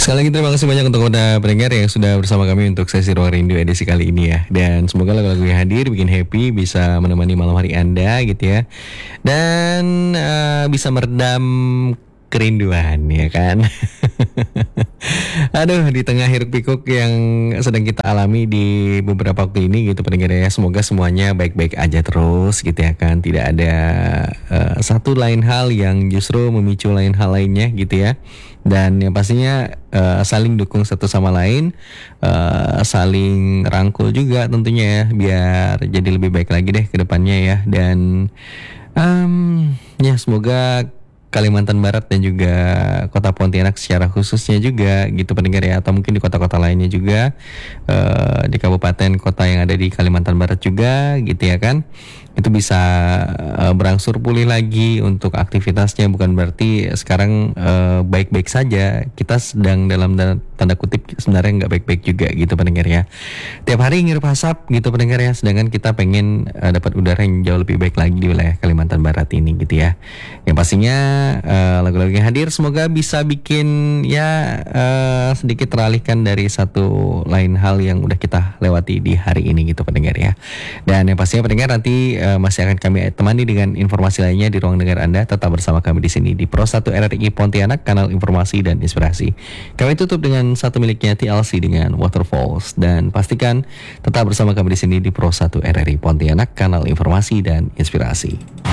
Sekali lagi terima kasih banyak untuk pada pendengar yang sudah bersama kami untuk sesi Ruang Rindu edisi kali ini ya. Dan semoga lagu-lagu yang hadir bikin happy, bisa menemani malam hari Anda gitu ya. Dan bisa meredam kerinduan ya kan. Aduh, di tengah hiruk pikuk yang sedang kita alami di beberapa waktu ini gitu pendengar ya. Semoga semuanya baik-baik aja terus gitu ya kan. Tidak ada satu lain hal yang justru memicu lain hal lainnya gitu ya. Dan yang pastinya saling dukung satu sama lain, saling rangkul juga tentunya ya, biar jadi lebih baik lagi deh ke depannya ya. Dan ya semoga Kalimantan Barat dan juga kota Pontianak secara khususnya juga gitu pendengar ya, atau mungkin di kota-kota lainnya juga, di kabupaten kota yang ada di Kalimantan Barat juga gitu ya kan, itu bisa berangsur pulih lagi untuk aktivitasnya. Bukan berarti sekarang baik-baik saja, kita sedang dalam tanda kutip sebenarnya nggak baik-baik juga gitu pendengar ya. Tiap hari ngirup asap gitu pendengar ya, sedangkan kita pengen dapat udara yang jauh lebih baik lagi di wilayah Kalimantan Barat ini gitu ya. Yang pastinya lagu-lagu yang hadir semoga bisa bikin ya sedikit teralihkan dari satu lain hal yang udah kita lewati di hari ini gitu pendengar ya. Dan yang pastinya pendengar nanti masih akan kami temani dengan informasi lainnya di ruang dengar Anda. Tetap bersama kami di sini di Pro 1 RRI Pontianak, kanal informasi dan inspirasi. Kami tutup dengan satu miliknya TLC dengan Waterfalls, dan pastikan tetap bersama kami di sini di Pro 1 RRI Pontianak, kanal informasi dan inspirasi.